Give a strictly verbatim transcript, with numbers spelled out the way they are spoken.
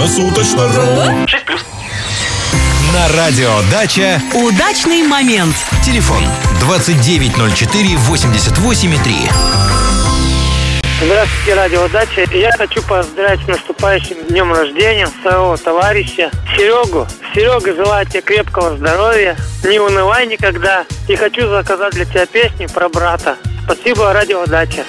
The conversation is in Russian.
Круглосуточно.ру. шесть плюс. На радио «Дача» Удачный момент. телефон двадцать девять ноль четыре восемьдесят восемь три. Здравствуйте, радио «Дача». Я хочу поздравить с наступающим днем рождения своего товарища Серегу. Серега, желаю тебе крепкого здоровья, не унывай никогда. И хочу заказать для тебя песню про брата. Спасибо, радио «Дача».